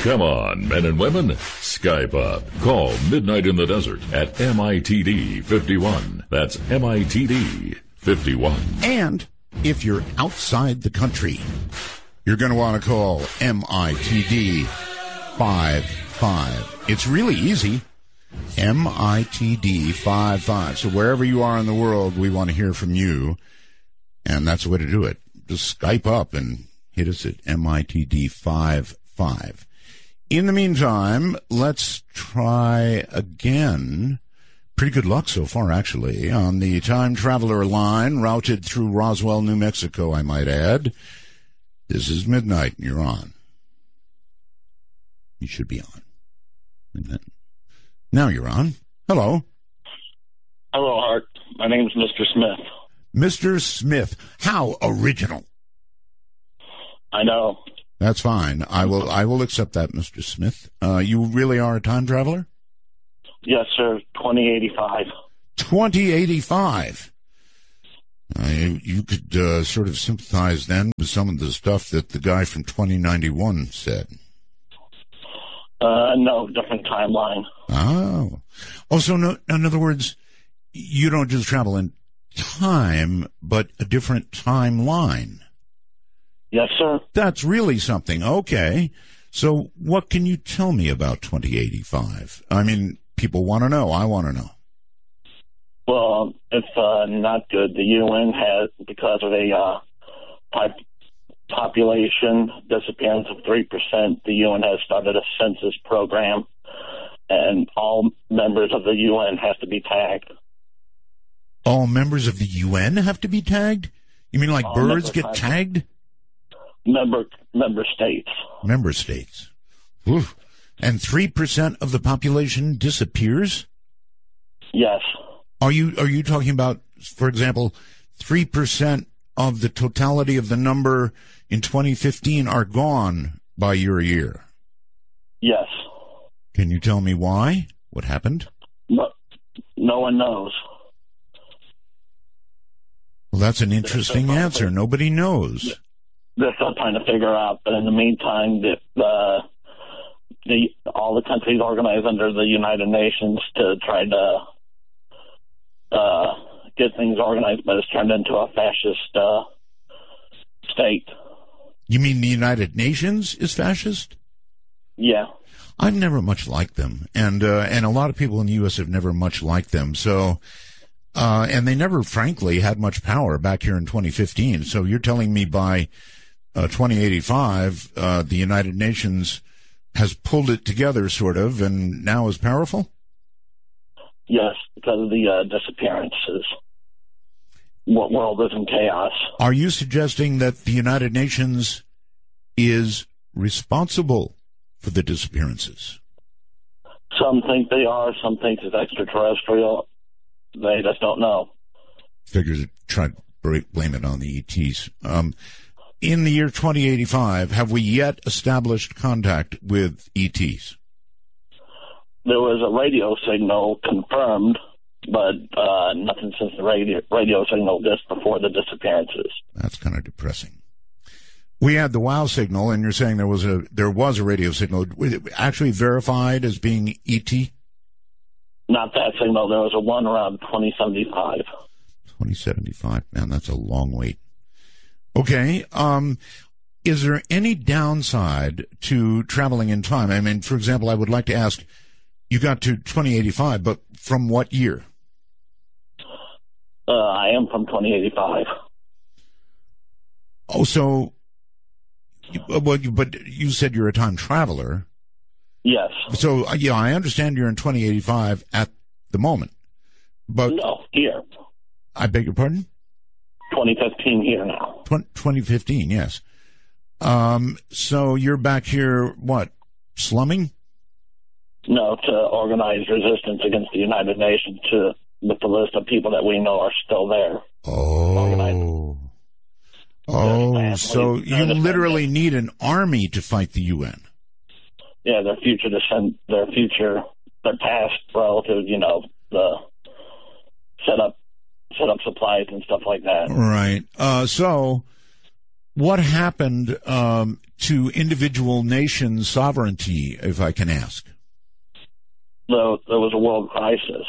Come on, men and women. Skype up. Call Midnight in the Desert at MITD 51. That's MITD 51. And if you're outside the country, you're going to want to call MITD 55. It's really easy. MITD 55. So wherever you are in the world, we want to hear from you. And that's the way to do it. Just Skype up and hit us at MITD 55. In the meantime, let's try again. Pretty good luck so far, actually, on the time traveler line routed through Roswell, New Mexico, I might add. This is Midnight, and you're on. You should be on. Now you're on. Hello. Hello, Art. My name is Mr. Smith. Mr. Smith. How original. I know. That's fine. I will accept that, Mr. Smith. You really are a time traveler? Yes, sir. 2085. 2085. You could sort of sympathize then with some of the stuff that the guy from 2091 said. No, different timeline. Oh. Also, no, in other words, you don't just travel in time, but a different timeline. Yes, sir. That's really something. Okay. So what can you tell me about 2085? I mean, people want to know. I want to know. Well, it's not good. The UN has, because of a population disappearance of 3%, the UN has started a census program, and all members of the UN have to be tagged. All members of the UN have to be tagged? You mean like birds get tagged? Member states. Member states. Oof. And 3% of the population disappears? Yes. Are you talking about, for example, 3% of the totality of the number in 2015 are gone by your year? Yes. Can you tell me why? What happened? No one knows. Well, that's an interesting answer. Nobody knows. They're still trying to figure out, but in the meantime, all the countries organized under the United Nations to try to get things organized, but it's turned into a fascist state. You mean the United Nations is fascist? Yeah. I've never much liked them, and a lot of people in the U.S. have never much liked them. So, and they never, frankly, had much power back here in 2015. So you're telling me by 2085, the United Nations has pulled it together, sort of, and now is powerful? Yes, because of the disappearances. What world is in chaos? Are you suggesting that the United Nations is responsible for the disappearances? Some think they are. Some think it's extraterrestrial. They just don't know. Figures try to blame it on the ETs. In the year 2085, have we yet established contact with ETs? There was a radio signal confirmed, but nothing since the radio signal just before the disappearances. That's kind of depressing. We had the WOW signal, and you're saying there was a radio signal. Was it actually verified as being ET? Not that signal. There was a one around 2075. 2075. Man, that's a long wait. Okay. Is there any downside to traveling in time? I mean, for example, I would like to ask, you got to 2085, but from what year? I am from 2085. Oh, so, but you said you're a time traveler. Yes. So, yeah, I understand you're in 2085 at the moment. But no, here. I beg your pardon? 2015 here now. 2015, yes. So you're back here, what, slumming? No, to organize resistance against the United Nations with the list of people that we know are still there. Oh, so you literally need an army to fight the UN. Yeah, their past relative, the set up supplies and stuff like that. Right. So what happened to individual nation sovereignty, if I can ask? There was a world crisis.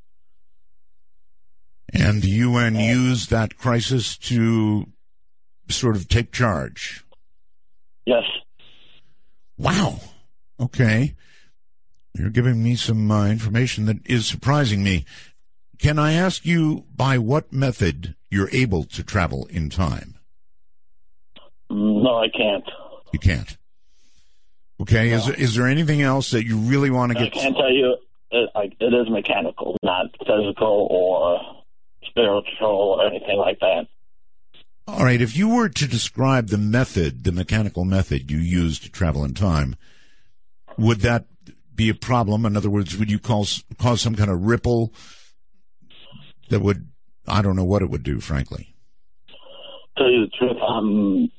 And the UN used that crisis to sort of take charge? Yes. Wow. Okay. You're giving me some information that is surprising me. Can I ask you by what method you're able to travel in time? No, I can't. You can't. Okay. No. Is there anything else that you really want to get? I can't tell you. It is mechanical, not physical or spiritual or anything like that. All right. If you were to describe the method, the mechanical method you use to travel in time, would that be a problem? In other words, would you cause some kind of ripple that would, I don't know what it would do, frankly. To tell you the truth, I'm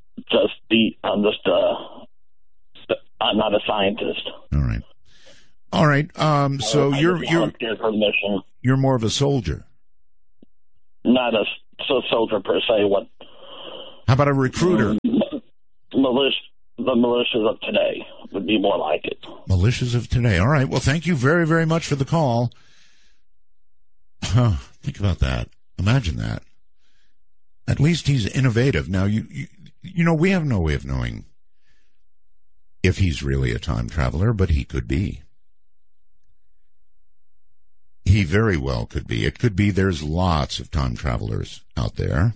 not a scientist. All right. So you're more of a soldier. Not a soldier per se. What? How about a recruiter? The militias of today would be more like it. Militias of today. All right. Well, thank you very, very much for the call. Think about that. Imagine that. At least he's innovative. Now, you know, we have no way of knowing if he's really a time traveler, but he could be. He very well could be. It could be there's lots of time travelers out there.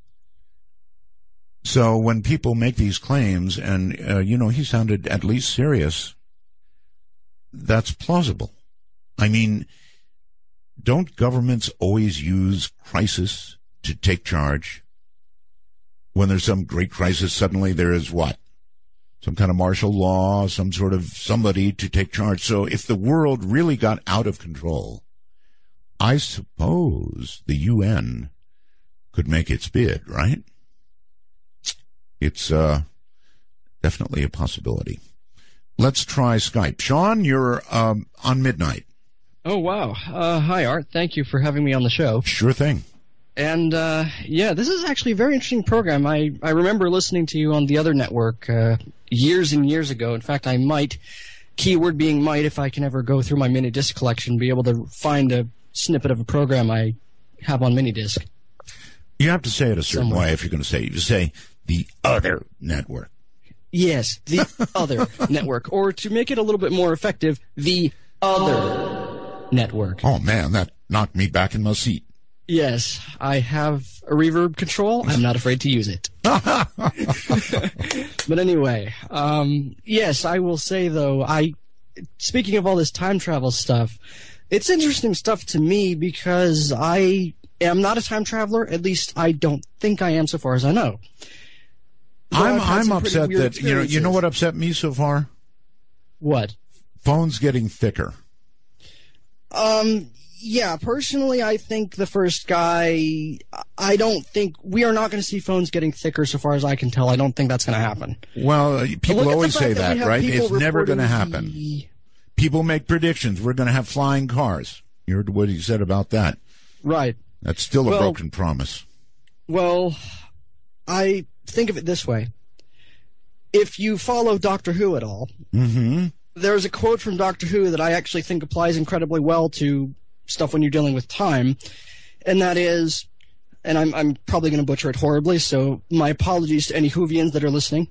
So when people make these claims, and, he sounded at least serious, that's plausible. I mean, don't governments always use crisis to take charge? When there's some great crisis, suddenly there is what? Some kind of martial law, some sort of somebody to take charge. So if the world really got out of control, I suppose the UN could make its bid, right? It's definitely a possibility. Let's try Skype. Sean, you're on Midnight. Oh, wow. Hi, Art. Thank you for having me on the show. Sure thing. And, this is actually a very interesting program. I remember listening to you on the other network years and years ago. In fact, I might, keyword being might, if I can ever go through my mini disc collection, be able to find a snippet of a program I have on mini disc. You have to say it a certain way if you're going to say it. You say the other network. Yes, the other network. Or to make it a little bit more effective, the other network. Oh, man, that knocked me back in my seat. Yes, I have a reverb control. I'm not afraid to use it. But anyway, yes, I will say, though, speaking of all this time travel stuff, it's interesting stuff to me because I am not a time traveler. At least I don't think I am so far as I know. I'm upset that, you know what upset me so far? What? Phones getting thicker. Yeah, personally, I think the first guy, I don't think, we are not going to see phones getting thicker so far as I can tell. I don't think that's going to happen. Well, people always say that, right? It's never going to happen. People make predictions. We're going to have flying cars. You heard what he said about that. Right. That's still a broken promise. Well, I think of it this way. If you follow Doctor Who at all, there's a quote from Doctor Who that I actually think applies incredibly well to stuff when you're dealing with time, and that is, and I'm probably going to butcher it horribly, so my apologies to any Whovians that are listening.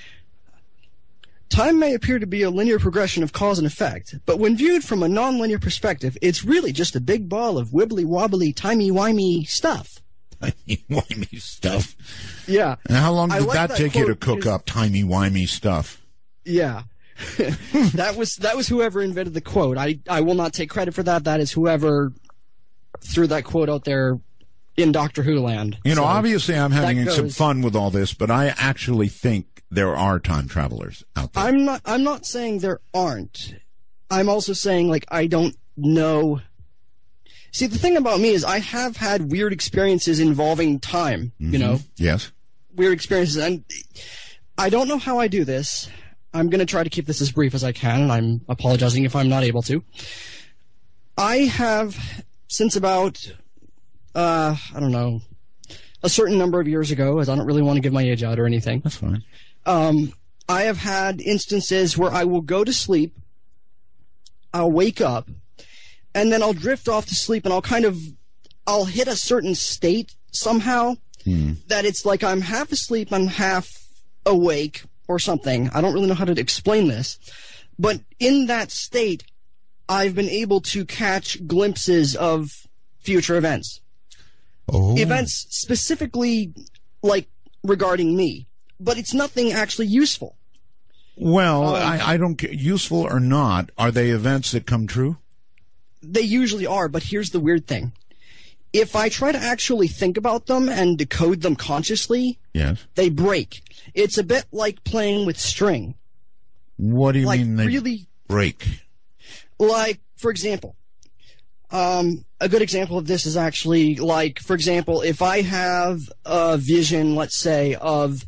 Time may appear to be a linear progression of cause and effect, but when viewed from a non-linear perspective, it's really just a big ball of wibbly-wobbly, timey-wimey stuff. Timey-wimey stuff? Yeah. And how long did that take you to cook up timey-wimey stuff? Yeah. That was whoever invented the quote. I will not take credit for that. That is whoever threw that quote out there in Doctor Who land. Obviously I'm having some fun with all this, but I actually think there are time travelers out there. I'm not saying there aren't. I'm also saying, I don't know. See, the thing about me is I have had weird experiences involving time, Yes. Weird experiences, and I don't know how I do this. I'm going to try to keep this as brief as I can, and I'm apologizing if I'm not able to. I have, since about, I don't know, a certain number of years ago, as I don't really want to give my age out or anything. That's fine. I have had instances where I will go to sleep, I'll wake up, and then I'll drift off to sleep, and I'll hit a certain state somehow that it's like I'm half asleep, I'm half awake or something. I don't really know how to explain this. But in that state, I've been able to catch glimpses of future events. Oh. Events specifically, like, regarding me. But it's nothing actually useful. Well, I don't care. Useful or not, are they events that come true? They usually are, but here's the weird thing. If I try to actually think about them and decode them consciously, yes, they break. It's a bit like playing with string. What do you mean they really break? Like, for example, a good example of this is actually, like, for example, if I have a vision, let's say, of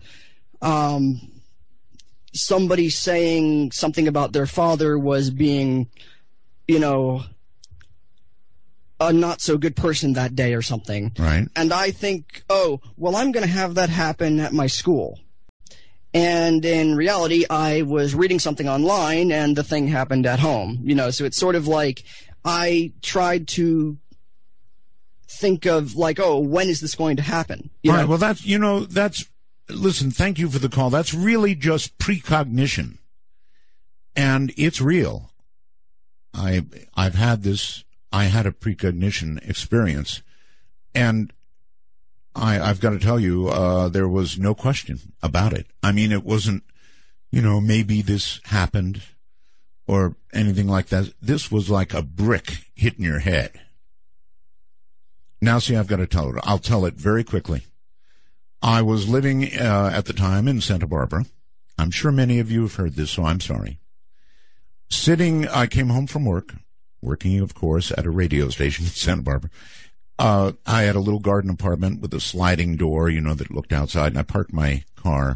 somebody saying something about their father was being, a not-so-good person that day or something. Right. And I think, oh, well, I'm going to have that happen at my school. And in reality, I was reading something online, and the thing happened at home. So it's sort of like I tried to think of, like, oh, when is this going to happen? All right, well, listen, thank you for the call. That's really just precognition. And it's real. I've had this. I had a precognition experience, and I've got to tell you, there was no question about it. I mean, it wasn't, maybe this happened or anything like that. This was like a brick hitting your head. Now, see, I've got to tell it. I'll tell it very quickly. I was living at the time in Santa Barbara. I'm sure many of you have heard this, so I'm sorry. I came home from work. Working, of course, at a radio station in Santa Barbara. I had a little garden apartment with a sliding door, that looked outside, and I parked my car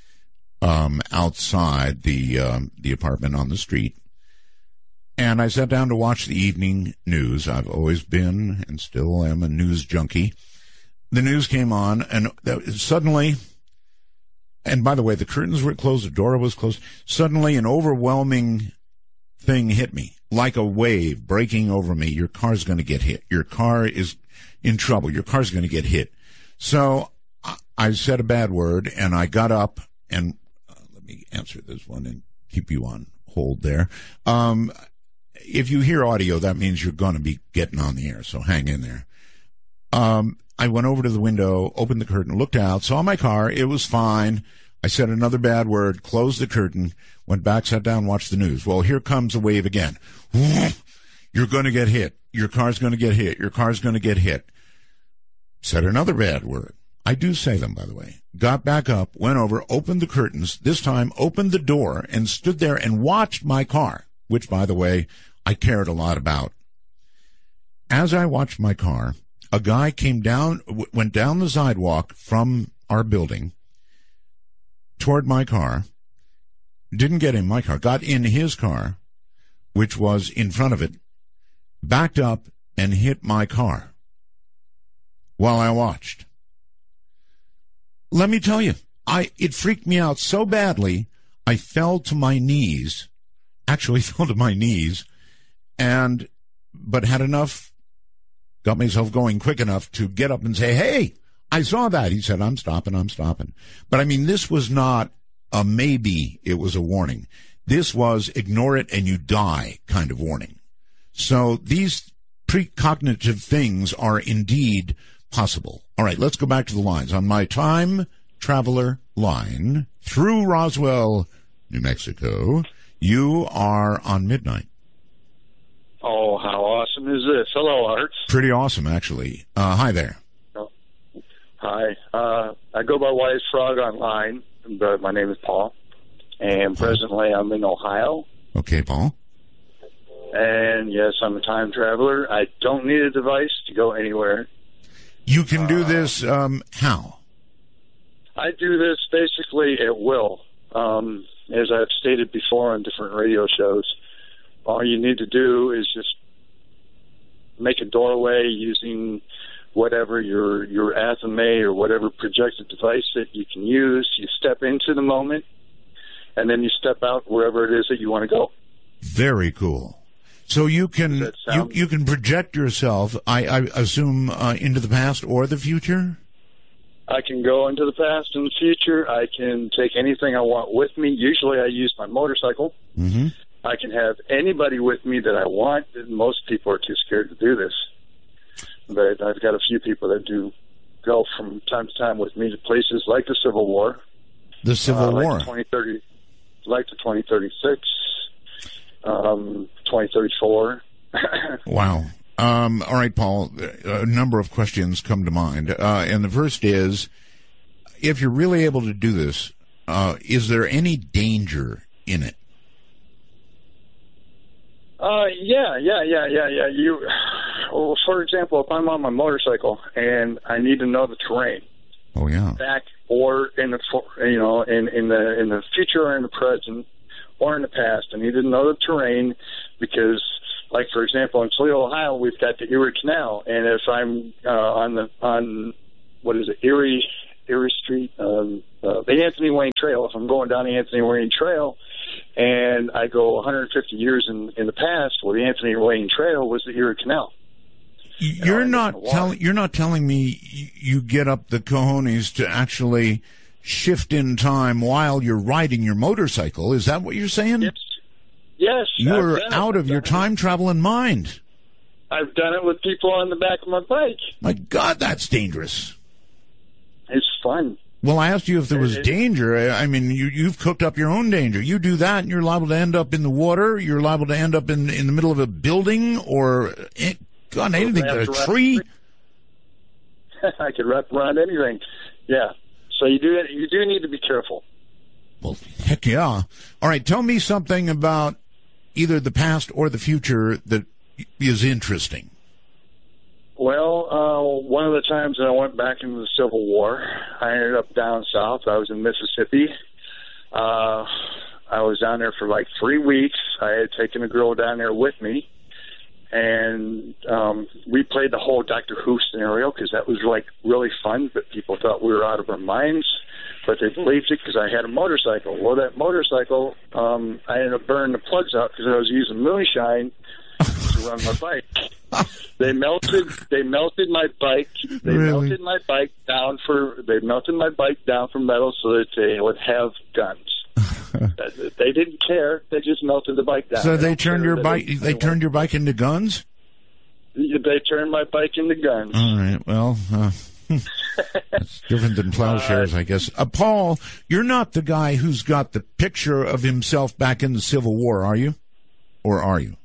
outside the apartment on the street. And I sat down to watch the evening news. I've always been and still am a news junkie. The news came on, and suddenly, and by the way, the curtains were closed, the door was closed. Suddenly, an overwhelming thing hit me. Like a wave breaking over me. Your car's going to get hit. Your car is in trouble. Your car's going to get hit. So I said a bad word, and I got up, and let me answer this one and keep you on hold there. If you hear audio, that means you're going to be getting on the air, so hang in there. I went over to the window, opened the curtain, looked out, saw my car. It was fine. I said another bad word, closed the curtain, went back, sat down, watched the news. Well, here comes a wave again. You're going to get hit. Your car's going to get hit. Your car's going to get hit. Said another bad word. I do say them, by the way. Got back up, went over, opened the curtains, this time opened the door, and stood there and watched my car, which, by the way, I cared a lot about. As I watched my car, a guy went down the sidewalk from our building toward my car, didn't get in my car, got in his car, which was in front of it, backed up and hit my car while I watched. Let me tell you, it freaked me out so badly, I fell to my knees, but had enough, got myself going quick enough to get up and say, hey, I saw that. He said, I'm stopping. But I mean, this was not a maybe, it was a warning. This was ignore it and you die kind of warning. So these precognitive things are indeed possible. All right, let's go back to the lines. On my time traveler line through Roswell, New Mexico, you are on Midnight. Oh, how awesome is this? Hello, Art. Pretty awesome, actually. Hi there. Hi. I go by Wise Frog online, but my name is Paul. And presently I'm in Ohio. Okay, Paul. And yes, I'm a time traveler. I don't need a device to go anywhere. You can do this, how? I do this basically at will. As I've stated before on different radio shows, all you need to do is just make a doorway using whatever your Athame or whatever projected device that you can use. You step into the moment, and then you step out wherever it is that you want to go. Very cool. So you can you can project yourself, I assume, into the past or the future? I can go into the past and the future. I can take anything I want with me. Usually I use my motorcycle. Mm-hmm. I can have anybody with me that I want. Most people are too scared to do this. But I've got a few people that do go from time to time with me to places like the Civil War. The Civil War? Like the 2036, 2034. Wow. All right, Paul, a number of questions come to mind. And the first is, if you're really able to do this, is there any danger in it? Yeah. Well, for example, if I'm on my motorcycle and I need to know the terrain. Oh, yeah. Back or in the in the future or in the present or in the past, I need to know the terrain because, like for example, in Toledo, Ohio, we've got the Erie Canal, and if I'm on what is it, Erie Street, the Anthony Wayne Trail. If I'm going down the Anthony Wayne Trail, and I go 150 years in the past, well, the Anthony Wayne Trail was the Erie Canal. You're not telling me you get up the cojones to actually shift in time while you're riding your motorcycle. Is that what you're saying? Yes. You're out of your time traveling mind. I've done it with people on the back of my bike. My God, that's dangerous. It's fun. Well, I asked you if there was danger. I mean, you've cooked up your own danger. You do that, and you're liable to end up in the water. You're liable to end up in the middle of a building or, God, anything, a tree. I could wrap around anything. Yeah. So you do need to be careful. Well, heck yeah. All right, tell me something about either the past or the future that is interesting. Well, one of the times that I went back into the Civil War, I ended up down south. I was in Mississippi. I was down there for like 3 weeks. I had taken a girl down there with me, and we played the whole Doctor Who scenario because that was like really fun, but people thought we were out of our minds. But they believed it because I had a motorcycle. Well, that motorcycle, I ended up burning the plugs out because I was using moonshine to run my bike. They melted my bike. They melted my bike down for metal so that they would have guns. They didn't care. They just melted the bike down. So they turned your bike. They turned your bike into guns. They turned my bike into guns. All right. Well, that's different than plowshares, I guess. Paul, you're not the guy who's got the picture of himself back in the Civil War, are you? Or are you?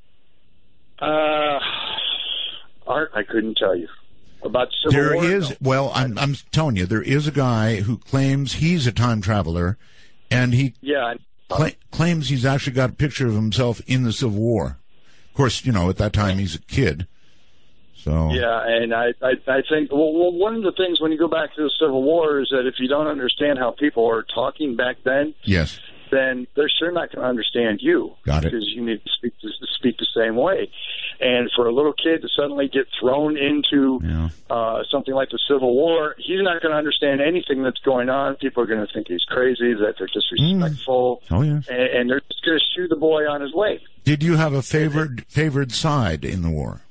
Art, I couldn't tell you about Civil War. There is. No. Well, I'm telling you, there is a guy who claims he's a time traveler, and he claims he's actually got a picture of himself in the Civil War. Of course, at that time he's a kid. So yeah, and I think one of the things when you go back to the Civil War is that if you don't understand how people are talking back then, yes, then they're sure not going to understand you. Got it. Because you need to speak the same way. And for a little kid to suddenly get thrown into something like the Civil War, he's not going to understand anything that's going on. People are going to think he's crazy, that they're disrespectful. Oh, yeah. And they're just going to shoo the boy on his way. Did you have a favored side in the war?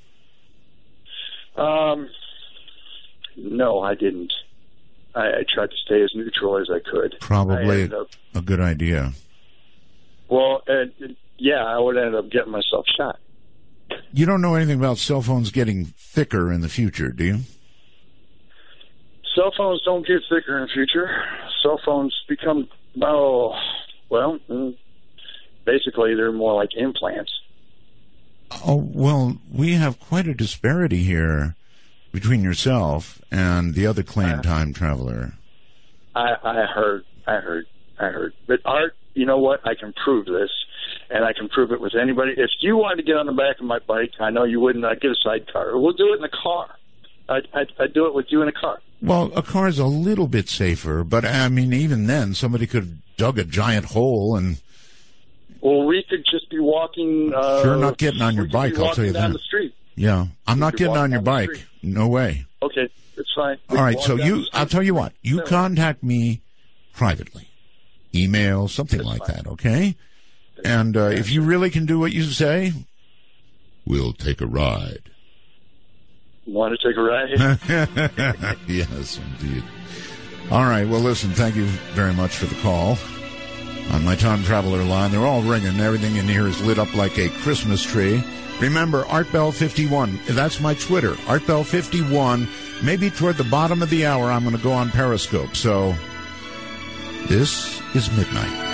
No, I didn't. I tried to stay as neutral as I could. Probably a good idea. Well, I would end up getting myself shot. You don't know anything about cell phones getting thicker in the future, do you? Cell phones don't get thicker in the future. Cell phones become, basically they're more like implants. Oh, well, we have quite a disparity here between yourself and the other claimed time traveler. I heard. But Art, you know what? I can prove this, and I can prove it with anybody. If you wanted to get on the back of my bike, I know you wouldn't. I'd get a sidecar. We'll do it in a car. I'd do it with you in a car. Well, a car's a little bit safer, but, I mean, even then, somebody could have dug a giant hole and... Well, we could just be walking... Sure not getting on your bike, I'll tell you that. Down the street. Yeah, I'm not getting on your bike. No way. Okay, it's fine. All right, so I'll tell you what. You contact me privately. email, something like that, okay? And if you really can do what you say, we'll take a ride. Want to take a ride? Yes, indeed. All right, well, listen, thank you very much for the call. On my Time Traveler line, they're all ringing. Everything in here is lit up like a Christmas tree. Remember, ArtBell51, that's my Twitter, ArtBell51. Maybe toward the bottom of the hour, I'm going to go on Periscope. So, this is Midnight.